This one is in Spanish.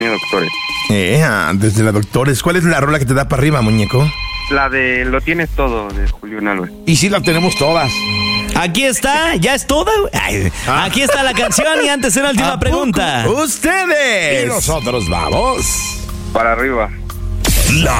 Doctores. Desde la Doctores. ¿Cuál es la rola que te da para arriba, muñeco? La de Lo Tienes Todo, de Julián Álvarez. Y sí la tenemos todas. Aquí está, ya es toda. Aquí está la canción y antes una última pregunta. Ustedes. Y nosotros vamos Para arriba. La